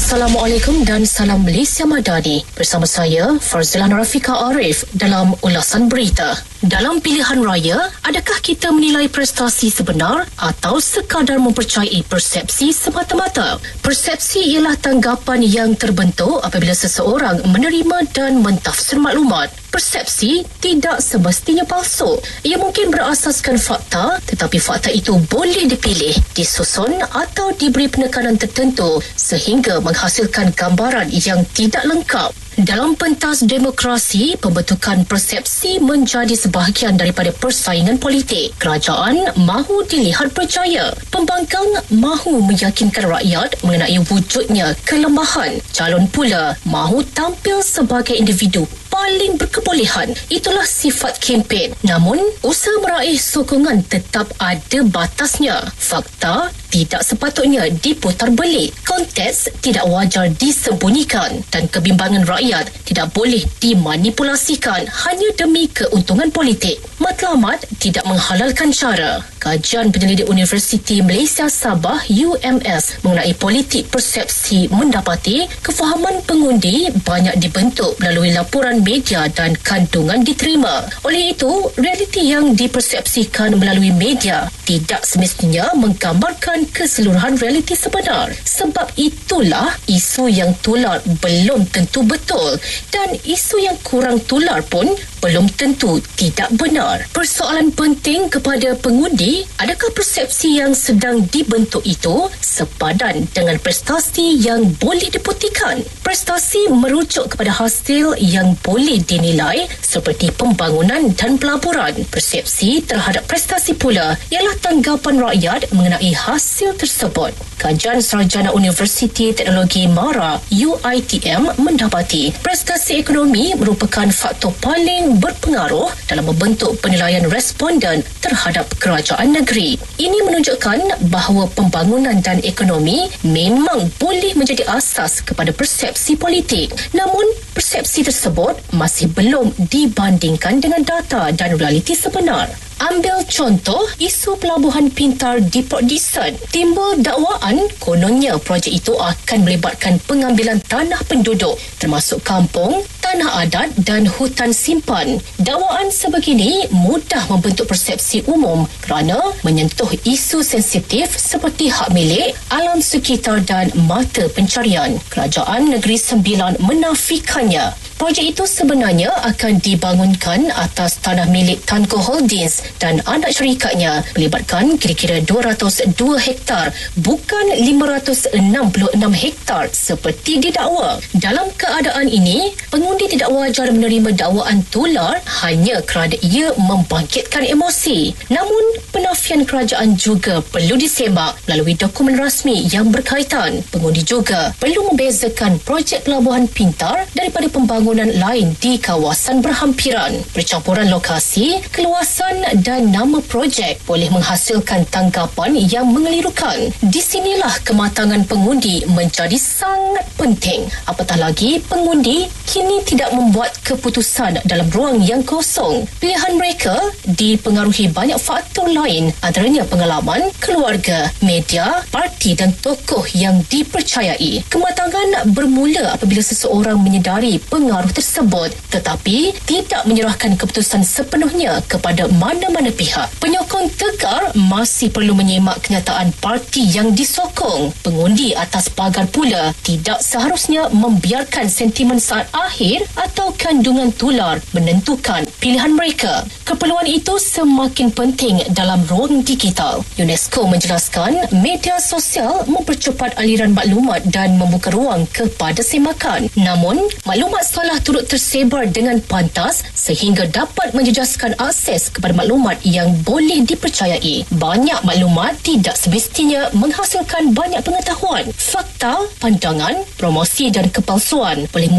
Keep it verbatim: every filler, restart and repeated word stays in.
Assalamualaikum dan salam Malaysia Madani. Bersama saya, Farzilan Rafika Arif dalam ulasan berita. Dalam pilihan raya, adakah kita menilai prestasi sebenar atau sekadar mempercayai persepsi semata-mata? Persepsi ialah tanggapan yang terbentuk apabila seseorang menerima dan mentafsir maklumat. Persepsi tidak semestinya palsu. Ia mungkin berasaskan fakta, tetapi fakta itu boleh dipilih, disusun atau diberi penekanan tertentu sehingga menghasilkan gambaran yang tidak lengkap. Dalam pentas demokrasi, pembentukan persepsi menjadi sebahagian daripada persaingan politik. Kerajaan mahu dilihat berjaya. Pembangkang mahu meyakinkan rakyat mengenai wujudnya kelemahan. Calon pula mahu tampil sebagai individu paling berkebolehan. Itulah sifat kempen. Namun, usaha meraih sokongan tetap ada batasnya. Fakta tidak sepatutnya diputar belik. Konteks tidak wajar disembunyikan dan kebimbangan rakyat tidak boleh dimanipulasikan hanya demi keuntungan politik. Matlamat tidak menghalalkan cara. Kajian Penyelidik Universiti Malaysia Sabah U M S mengenai politik persepsi mendapati kefahaman pengundi banyak dibentuk melalui laporan media dan kandungan diterima. Oleh itu, realiti yang dipersepsikan melalui media tidak semestinya menggambarkan keseluruhan realiti sebenar. Sebab itulah isu yang tular belum tentu betul dan isu yang kurang tular pun belum tentu tidak benar. Persoalan penting kepada pengundi, adakah persepsi yang sedang dibentuk itu sepadan dengan prestasi yang boleh dibuktikan? Prestasi merujuk kepada hasil yang boleh dinilai seperti pembangunan dan pelaburan. Persepsi terhadap prestasi pula ialah tanggapan rakyat mengenai hasil tersebut. Kajian Sarjana Universiti Teknologi MARA U I T M mendapati prestasi ekonomi merupakan faktor paling berpengaruh dalam membentuk penilaian responden terhadap kerajaan negeri. Ini menunjukkan bahawa pembangunan dan ekonomi memang boleh menjadi asas kepada persepsi politik. Namun, persepsi tersebut masih belum dibandingkan dengan data dan realiti sebenar. Ambil contoh isu pelabuhan pintar di Port Dickson. Timbul dakwaan kononnya projek itu akan melibatkan pengambilan tanah penduduk termasuk kampung, tanah adat dan hutan simpan. Dakwaan sebegini mudah membentuk persepsi umum kerana menyentuh isu sensitif seperti hak milik, alam sekitar dan mata pencarian. Kerajaan Negeri Sembilan menafikannya. Projek itu sebenarnya akan dibangunkan atas tanah milik Tanco Holdings dan anak syarikatnya, melibatkan kira-kira dua ratus dua hektar bukan lima ratus enam puluh enam hektar seperti didakwa. Dalam keadaan ini, pengundi tidak wajar menerima dakwaan tular hanya kerana ia membangkitkan emosi. Namun, penafian kerajaan juga perlu disemak melalui dokumen rasmi yang berkaitan. Pengundi juga perlu membezakan projek pelabuhan pintar daripada pembangunan lain di kawasan berhampiran. Percampuran lokasi, keluasan dan nama projek boleh menghasilkan tanggapan yang mengelirukan. Di sinilah kematangan pengundi menjadi sangat penting. Apatah lagi, pengundi kini tidak membuat keputusan dalam ruang yang kosong. Pilihan mereka dipengaruhi banyak faktor lain, antaranya pengalaman, keluarga, media, parti dan tokoh yang dipercayai. Kematangan bermula apabila seseorang menyedari pengaruh tersebut tetapi tidak menyerahkan keputusan sepenuhnya kepada mana-mana pihak. Penyokong tegar masih perlu menyemak kenyataan parti yang disokong. Pengundi atas pagar pula tidak seharusnya membiarkan sentimen saat akhir atau kandungan tular menentukan pilihan mereka. Keperluan itu semakin penting dalam ruang digital. UNESCO menjelaskan media sosial mempercepat aliran maklumat dan membuka ruang kepada semakan. Namun, maklumat salah turut tersebar dengan pantas sehingga dapat menjejaskan akses kepada maklumat yang boleh dipercayai. Banyak maklumat tidak semestinya menghasilkan banyak pengetahuan. Fakta, pandangan, promosi dan kepalsuan boleh